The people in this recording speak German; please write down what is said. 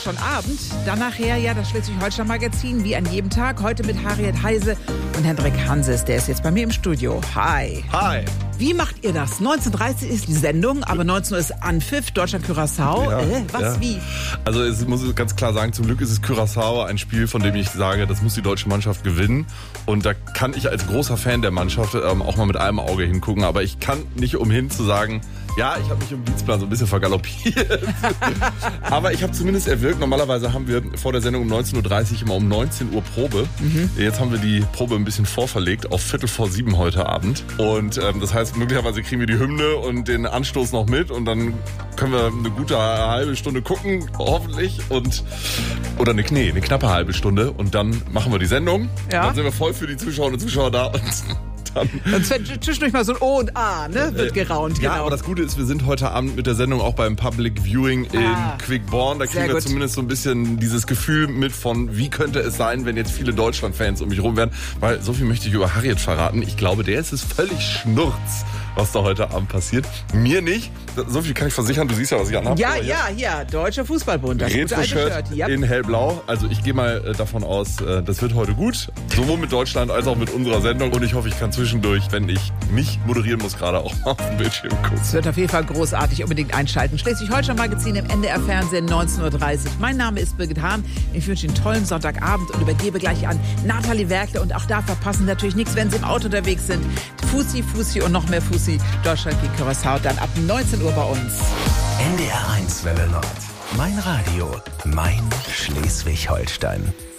schon Abend. Dann nachher ja das Schleswig-Holstein-Magazin, wie an jedem Tag. Heute mit Harriet Heise und Hendrik Hanses. Der ist jetzt bei mir im Studio. Hi. Hi. Wie macht ihr das? 19:30 ist die Sendung, aber 19 Uhr ist Anpfiff, Deutschland-Curaçao. Ja. Wie? Also ich muss ganz klar sagen, zum Glück ist es Curaçao ein Spiel, von dem ich sage, das muss die deutsche Mannschaft gewinnen. Und da kann ich als großer Fan der Mannschaft auch mal mit einem Auge hingucken. Aber ich kann nicht umhin zu sagen, ja, ich habe mich im Dienstplan so ein bisschen vergaloppiert. Aber ich habe zumindest erwirkt. Normalerweise haben wir vor der Sendung um 19:30 Uhr immer um 19 Uhr Probe. Jetzt haben wir die Probe ein bisschen vorverlegt auf 6:45 heute Abend. Und das heißt, möglicherweise kriegen wir die Hymne und den Anstoß noch mit. Und dann können wir eine gute halbe Stunde gucken, hoffentlich. Oder eine knappe halbe Stunde. Und dann machen wir die Sendung. Ja. Dann sind wir voll für die Zuschauerinnen und Zuschauer da. Und zwischendurch mal so ein O und A, ne? Wird geraunt, ja, genau. aber das Gute ist, wir sind heute Abend mit der Sendung auch beim Public Viewing in Quickborn. Da kriegen wir zumindest so ein bisschen dieses Gefühl mit von, wie könnte es sein, wenn jetzt viele Deutschland-Fans um mich rum wären. Weil so viel möchte ich über Harriet verraten. Ich glaube, der ist es völlig schnurz, was da heute Abend passiert. Mir nicht. So viel kann ich versichern. Du siehst ja, was ich anhabe. Ja. Deutscher Fußballbund. Das gute alte Shirt Shirt. in hellblau. Also ich gehe mal davon aus, das wird heute gut. Sowohl mit Deutschland als auch mit unserer Sendung. Und ich hoffe, ich kann zwischendurch, wenn ich nicht moderieren muss, gerade auch mal auf dem Bildschirm gucken. Es wird auf jeden Fall großartig. Unbedingt einschalten. Schleswig-Holstein-Magazin im NDR-Fernsehen 19:30 Uhr. Mein Name ist Birgit Hahn. Ich wünsche Ihnen einen tollen Sonntagabend und übergebe gleich an Nathalie Werkle. Und auch da verpassen natürlich nichts, wenn Sie im Auto unterwegs sind. Fussi und noch mehr Fussi. Deutschland gegen Curaçao dann ab 19 Uhr bei uns. NDR 1 Welle Nord. Mein Radio, mein Schleswig-Holstein.